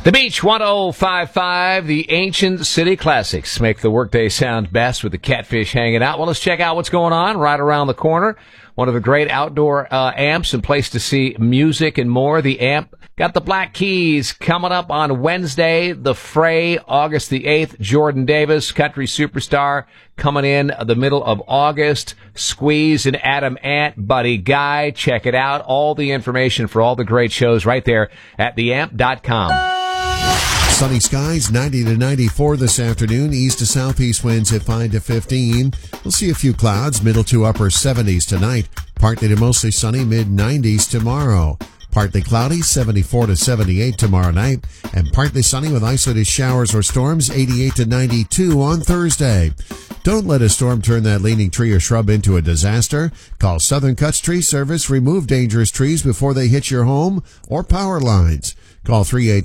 The Beach 105.5, the Ancient City Classics make the workday sound best with the Catfish hanging out. Well, let's check out what's going on right around the corner. One of the great outdoor amps and place to see music and more. The amp got the Black Keys coming up on Wednesday. The Fray, August the 8th. Jordan Davis, country superstar, coming in the middle of August. Squeeze and Adam Ant, Buddy Guy. Check it out. All the information for all the great shows right there at theamp.com. Sunny skies, 90 to 94 this afternoon. East to southeast winds at 5 to 15. We'll see a few clouds, middle to upper 70s tonight. Partly to mostly sunny, mid-90s tomorrow. Partly cloudy, 74 to 78 tomorrow night. And partly sunny with isolated showers or storms, 88 to 92 on Thursday. Don't let a storm turn that leaning tree or shrub into a disaster. Call Southern Cuts Tree Service. Remove dangerous trees before they hit your home or power lines. Call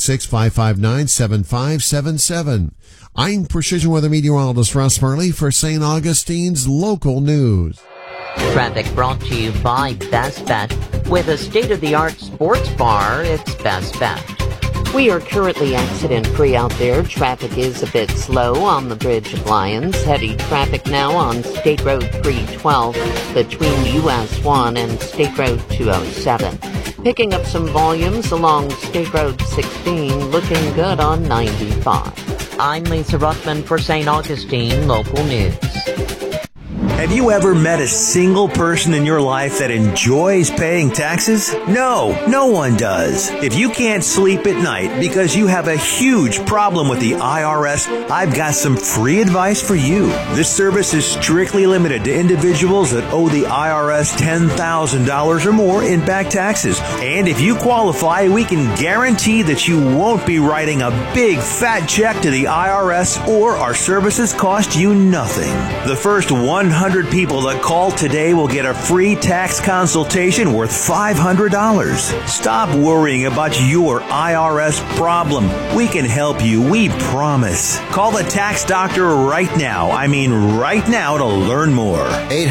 386-559-7577. I'm Precision Weather Meteorologist Russ Murley for St. Augustine's local news. Traffic brought to you by Best Bet. With a state-of-the-art sports bar, it's Best Bet. We are currently accident-free out there. Traffic is a bit slow on the Bridge of Lions. Heavy traffic now on State Road 312 between US 1 and State Road 207. Picking up some volumes along State Road 16, looking good on 95. I'm Lisa Ruffman for St. Augustine Local News. Have you ever met a single person in your life that enjoys paying taxes? No one does. If you can't sleep at night because you have a huge problem with the IRS, I've got some free advice for you. This service is strictly limited to individuals that owe the IRS $10,000 or more in back taxes. And if you qualify, we can guarantee that you won't be writing a big fat check to the IRS, or our services cost you nothing. The first 100 people that call today will get a free tax consultation worth $500. Stop worrying about your IRS problem. We can help you, we promise. Call the tax doctor right now. I mean right now to learn more.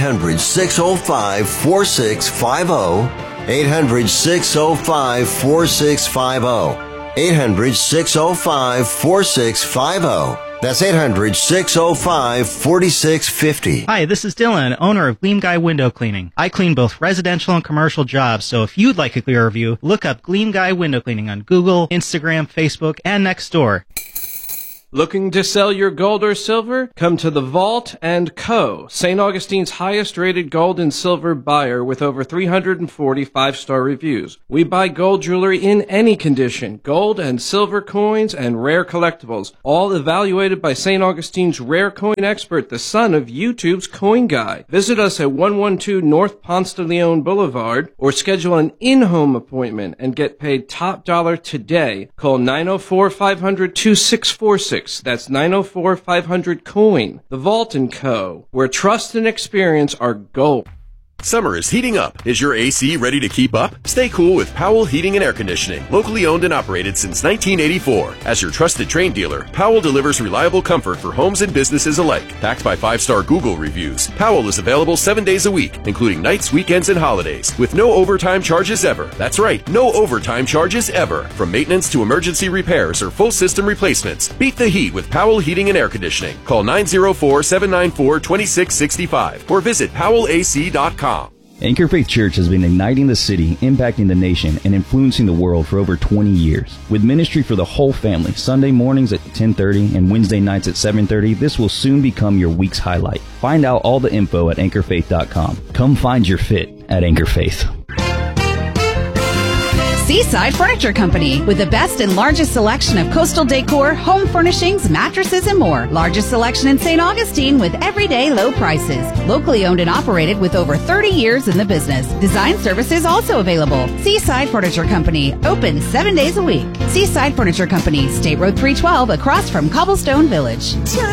800-605-4650. 800-605-4650. 800-605-4650. That's 800-605-4650. Hi, this is Dylan, owner of Gleam Guy Window Cleaning. I clean both residential and commercial jobs, so if you'd like a clear review, look up Gleam Guy Window Cleaning on Google, Instagram, Facebook, and Nextdoor. Looking to sell your gold or silver? Come to The Vault & Co., St. Augustine's highest-rated gold and silver buyer with over 340 five-star reviews. We buy gold jewelry in any condition, gold and silver coins and rare collectibles, all evaluated by St. Augustine's rare coin expert, the son of YouTube's Coin Guy. Visit us at 112 North Ponce de Leon Boulevard or schedule an in-home appointment and get paid top dollar today. Call 904-500-2646. That's 904-500-COIN. The Vault & Co., where trust and experience are gold. Summer is heating up. Is your AC ready to keep up? Stay cool with Powell Heating and Air Conditioning, locally owned and operated since 1984. As your trusted Trane dealer, Powell delivers reliable comfort for homes and businesses alike. Backed by 5-star Google reviews, Powell is available 7 days a week, including nights, weekends, and holidays, with no overtime charges ever. That's right, no overtime charges ever. From maintenance to emergency repairs or full system replacements, beat the heat with Powell Heating and Air Conditioning. Call 904-794-2665 or visit powellac.com. Anchor Faith Church has been igniting the city, impacting the nation, and influencing the world for over 20 years. With ministry for the whole family, Sunday mornings at 10:30 and Wednesday nights at 7:30, this will soon become your week's highlight. Find out all the info at anchorfaith.com. Come find your fit at Anchor Faith. Seaside Furniture Company, with the best and largest selection of coastal decor, home furnishings, mattresses, and more. Largest selection in St. Augustine with everyday low prices. Locally owned and operated with over 30 years in the business. Design services also available. Seaside Furniture Company, open 7 days a week. Seaside Furniture Company, State Road 312, across from Cobblestone Village.